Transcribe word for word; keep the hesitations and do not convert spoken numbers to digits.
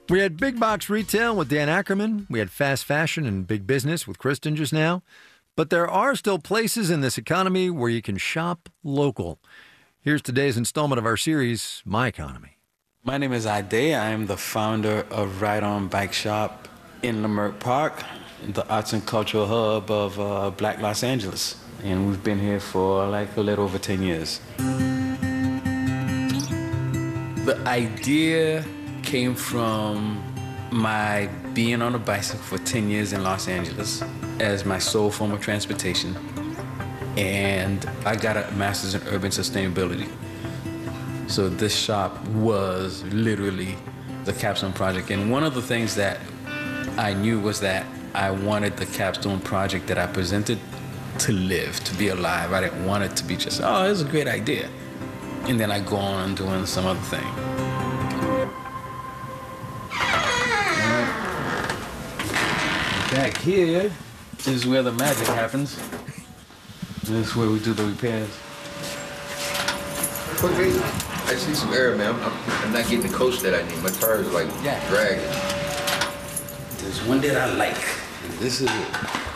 We had big box retail with Dan Ackerman. We had fast fashion and big business with Kristen just now. But there are still places in this economy where you can shop local. Here's today's installment of our series, My Economy. My name is Ide. I am the founder of Ride On Bike Shop in Leimert Park, the arts and cultural hub of uh, Black Los Angeles. And we've been here for like a little over ten years. The idea came from my being on a bicycle for ten years in Los Angeles as my sole form of transportation. And I got a master's in urban sustainability. So this shop was literally the capstone project. And one of the things that I knew was that I wanted the capstone project that I presented to live, to be alive. I didn't want it to be just, oh, it's a great idea. And then I go on doing some other thing. Back here is where the magic happens. This is where we do the repairs. Okay, I see some air, man. I'm, I'm not getting the coach that I need. My tires are like yeah. dragging. There's one that I like, and this is it.